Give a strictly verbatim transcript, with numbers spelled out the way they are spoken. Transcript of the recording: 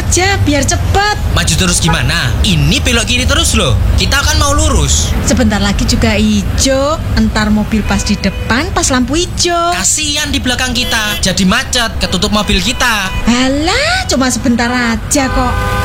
aja biar cepet. Maju terus gimana? Ini belok kiri terus loh. Kita kan mau lurus. Sebentar lagi juga hijau. Entar mobil pas di depan pas lampu hijau. Kasian di belakang kita, jadi macet, ketutup mobil kita. Alah, cuma sebentar aja kok.